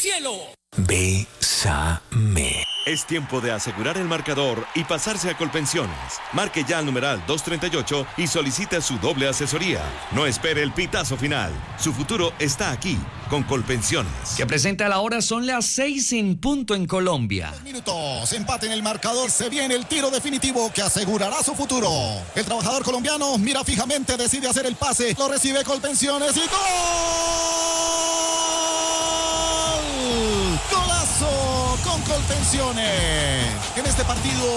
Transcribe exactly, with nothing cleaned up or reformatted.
cielo. Bésame. Es tiempo de asegurar el marcador y pasarse a Colpensiones. Marque ya al numeral doscientos treinta y ocho y solicite su doble asesoría. No espere el pitazo final. Su futuro está aquí, con Colpensiones. Que presenta la hora, son las seis en punto en Colombia. Dos minutos, empate en el marcador, se viene el tiro definitivo que asegurará su futuro. El trabajador colombiano mira fijamente, decide hacer el pase, lo recibe Colpensiones y ¡gol! ¡Golazo con Colpensiones! En este partido